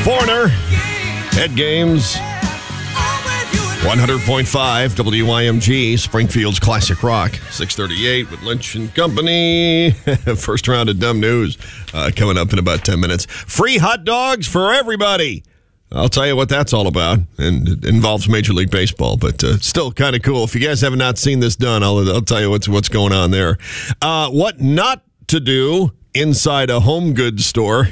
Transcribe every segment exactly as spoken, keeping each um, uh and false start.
Foreigner, Head Games, one hundred point five W I M G, Springfield's Classic Rock, six thirty-eight with Lynch and Company. First round of Dumb News uh, coming up in about ten minutes. Free hot dogs for everybody. I'll tell you what that's all about, and it involves Major League Baseball, but uh, still kind of cool. If you guys have not seen this done, I'll, I'll tell you what's what's going on there. Uh, what not to do inside a home goods store.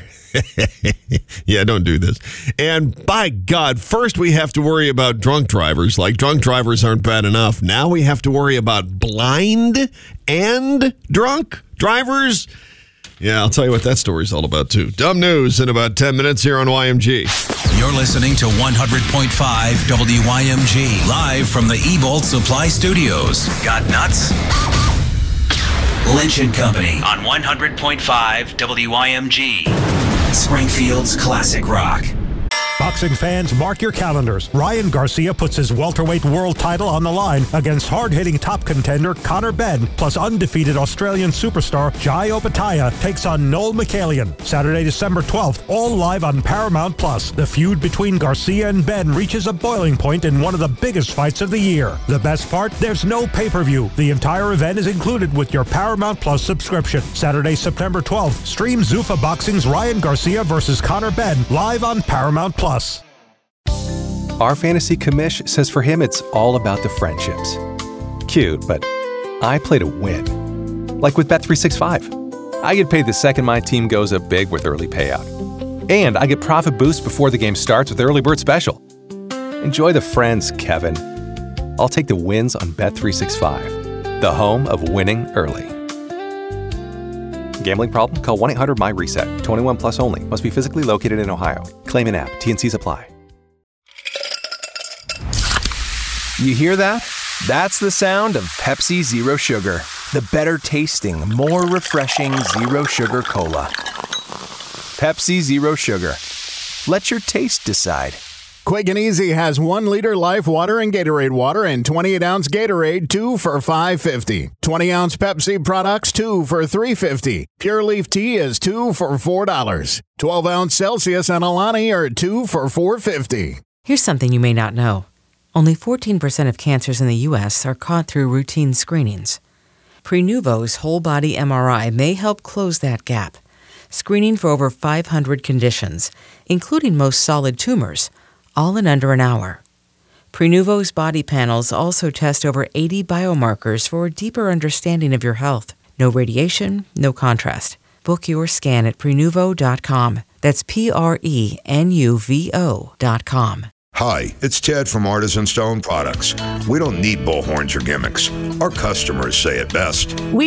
Yeah, don't do this. And by God, first we have to worry about drunk drivers. Like, drunk drivers aren't bad enough. Now we have to worry about blind and drunk drivers. Yeah, I'll tell you what that story's all about, too. Dumb News in about ten minutes here on Y M G. You're listening to one hundred point five W Y M G, live from the E-Bolt Supply Studios. Got nuts? Lynch and Company on one hundred point five W Y M G, Springfield's Classic Rock. Boxing fans, mark your calendars. Ryan Garcia puts his welterweight world title on the line against hard-hitting top contender Conor Benn, plus undefeated Australian superstar Jai Opetaia takes on Noel Mikhailian. Saturday, December twelfth, all live on Paramount Plus. The feud between Garcia and Benn reaches a boiling point in one of the biggest fights of the year. The best part? There's no pay-per-view. The entire event is included with your Paramount Plus subscription. Saturday, September twelfth, stream Zuffa Boxing's Ryan Garcia versus Conor Benn live on Paramount Plus. Our fantasy commish says for him it's all about the friendships. Cute, but I play to win. Like with Bet three sixty-five. I get paid the second my team goes up big with early payout. And I get profit boost before the game starts with Early Bird Special. Enjoy the friends, Kevin. I'll take the wins on Bet three sixty-five, the home of winning early. Gambling problem? Call one eight hundred M Y reset. twenty-one plus only. Must be physically located in Ohio. Claim in app. T and Cs apply. You hear that? That's the sound of Pepsi Zero Sugar. The better tasting, more refreshing Zero Sugar Cola. Pepsi Zero Sugar. Let your taste decide. Quick and Easy has one liter Life Water and Gatorade Water and twenty-eight ounce Gatorade, two for five fifty. twenty ounce Pepsi products, two for three fifty. Pure Leaf Tea is two for four dollars. twelve ounce Celsius and Alani are two for four fifty. Here's something you may not know. Only fourteen percent of cancers in the U S are caught through routine screenings. Prenuvo's whole-body M R I may help close that gap, screening for over five hundred conditions, including most solid tumors, all in under an hour. Prenuvo's body panels also test over eighty biomarkers for a deeper understanding of your health. No radiation, no contrast. Book your scan at Prenuvo dot com. That's P R E N U V O dot com. Hi, it's Ted from Artisan Stone Products. We don't need bullhorns or gimmicks. Our customers say it best. We